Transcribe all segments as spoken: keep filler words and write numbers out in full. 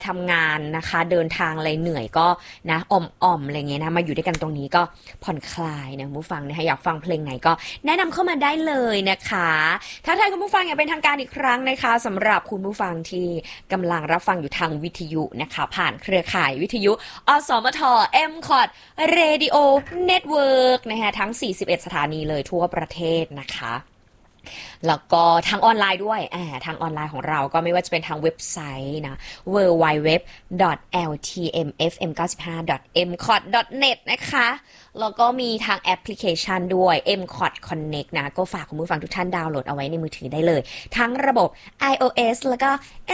ทำงานนะคะเดินทางอะไรเหนื่อยก็นะอ่อมๆอะไรเงี้ยนะมาอยู่ด้วยกันตรงนี้ก็ผ่อนคลายนะคุณผู้ฟังนะคะอยากฟังเพลงไหนก็แนะนำเข้ามาได้เลยนะคะทักทายคุณผู้ฟังอย่างเป็นทางการอีกครั้งนะคะสำหรับคุณผู้ฟังที่กำลังรับฟังอยู่ทางวิทยุนะคะผ่านเครือข่ายวิทยุอสมท เอ็ม คอท Radio Network นะคะทั้งสี่สิบเอ็ดสถานีเลยทั่วประเทศนะคะแล้วก็ทางออนไลน์ด้วยอ่าทางออนไลน์ของเราก็ไม่ว่าจะเป็นทางเว็บไซต์นะ ดับเบิลยู ดับเบิลยู ดับเบิลยู ดับเบิลยู ดอท แอล ที เอ็ม เอฟ เอ็ม เก้าสิบห้า ดอท เอ็ม คอท ดอท เน็ต นะคะแล้วก็มีทางแอปพลิเคชันด้วย เอ็ม คอท Connect นะก็ฝากคุณผู้ฟังทุกท่านดาวน์โหลดเอาไว้ในมือถือได้เลยทั้งระบบ iOS แล้วก็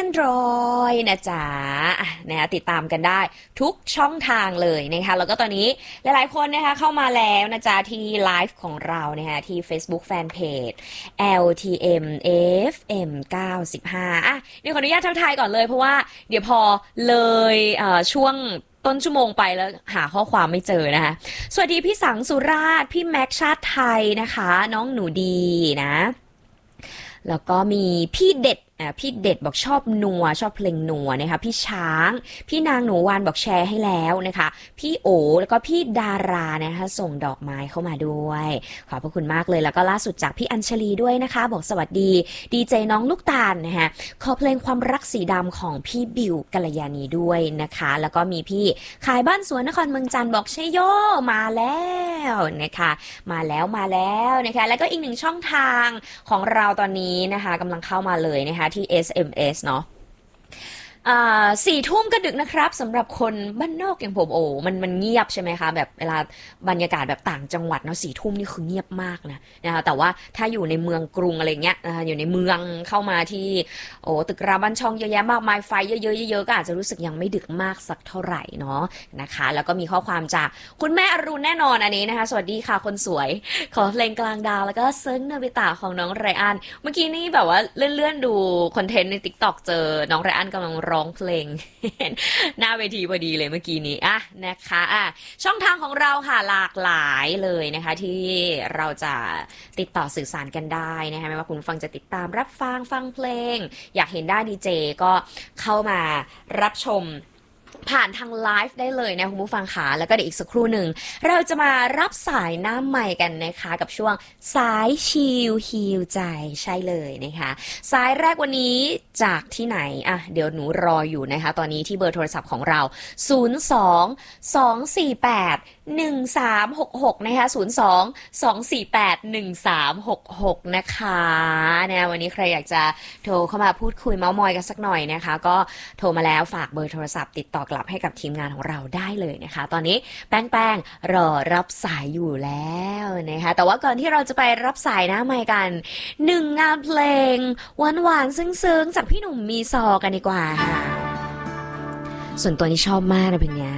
Android นะจ๊ะนะติดตามกันได้ทุกช่องทางเลยนะคะแล้วก็ตอนนี้หลายๆคนนะคะเข้ามาแล้วนะจ๊ะที่ไลฟ์ของเรานะคะที่ Facebook Fanpage แอล ที เอ็ม เอฟ เอ็ม เก้าสิบห้า อ่ะเดี๋ยวขออนุญาตทักทายก่อนเลยเพราะว่าเดี๋ยวพอเลยเอ่อช่วงต้นชั่วโมงไปแล้วหาข้อความไม่เจอนะคะสวัสดีพี่สังสุราษฎร์พี่แม็กชาติไทยนะคะน้องหนูดีนะแล้วก็มีพี่เด็ดอ่าพี่เด็ดบอกชอบนัวชอบเพลงนัวนะคะพี่ช้างพี่นางหนูวานบอกแชร์ให้แล้วนะคะพี่โอแล้วก็พี่ดารานะคะส่งดอกไม้เข้ามาด้วยขอบพระคุณมากเลยแล้วก็ล่าสุดจากพี่อัญชลีด้วยนะคะบอกสวัสดีดีเจน้องลูกตาลนะคะขอเพลงความรักสีดำของพี่บิวกัลยาณีด้วยนะคะแล้วก็มีพี่ขายบ้านสวนนครเมืองจันทร์บอกเชยโยมาแล้วนะคะมาแล้วมาแล้วนะคะแล้วก็อีกหนึ่งช่องทางของเราตอนนี้นะคะกำลังเข้ามาเลยนะคะที่ เอส เอ็ม เอส เนาะสี่ทุ่มก็ดึกนะครับสำหรับคนบ้านนอกอย่างผมโอ้มันมันเงียบใช่ไหมคะแบบเวลาบรรยากาศแบบต่างจังหวัดเนาะสี่ทุ่มนี่คือเงียบมากนะนะคะแต่ว่าถ้าอยู่ในเมืองกรุงอะไรเงี้ยนะคะอยู่ในเมืองเข้ามาที่โอ้ตึกราบ้านช่องเยอะแยะมากมายไฟเยอะๆเยอะๆก็อาจจะรู้สึกยังไม่ดึกมากสักเท่าไหร่เนาะนะคะแล้วก็มีข้อความจากคุณแม่อรุณแน่นอนอันนี้นะคะสวัสดีค่ะคนสวยขอเพลงกลางดาวแล้วก็เซิร์งนาบิตะของน้องไรอันเมื่อกี้นี่แบบว่าเลื่อนๆดูคอนเทนต์ใน TikTok เจอน้องไรอันกำลังร้องเพลงหน้าเวทีพอดีเลยเมื่อกี้นี้อ่ะนะคะอ่ะช่องทางของเราค่ะหลากหลายเลยนะคะที่เราจะติดต่อสื่อสารกันได้นะคะไม่ว่าคุณฟังจะติดตามรับฟังฟังเพลงอยากเห็นได้ดีเจก็เข้ามารับชมผ่านทางไลฟ์ได้เลยนะคุณผู้ฟังค่ะแล้วก็เดี๋ยวอีกสักครู่หนึ่งเราจะมารับสายหน้าใหม่กันนะคะกับช่วงสายชิลฮีลใจใช่เลยนะคะสายแรกวันนี้จากที่ไหนอ่ะเดี๋ยวหนูรออยู่นะคะตอนนี้ที่เบอร์โทรศัพท์ของเราศูนย์ สอง สอง สี่ แปด หนึ่ง สาม หก หกนะคะศูนย์ สอง สอง สี่ แปด หนึ่ง สาม หก หกนะคะนะวันนี้ใครอยากจะโทรเข้ามาพูดคุยเม้ามอยกันสักหน่อยนะคะก็โทรมาแล้วฝากเบอร์โทรศัพท์ติดต่อกลับให้กับทีมงานของเราได้เลยนะคะตอนนี้แป้งแป้งรอรับสายอยู่แล้วนะคะแต่ว่าก่อนที่เราจะไปรับสายหน้าไมค์กันหนึ่งงานเพลงหวานๆซึ้งๆจากพี่หนุ่มมีซอกันดีกว่าค่ะส่วนตัวนี้ชอบมากนะเพลงนี้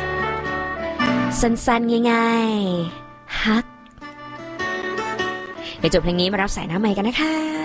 สั้นๆง่ายๆฮักเดี๋ยวจบเพลงนี้มารับสายหน้าไมค์กันนะคะ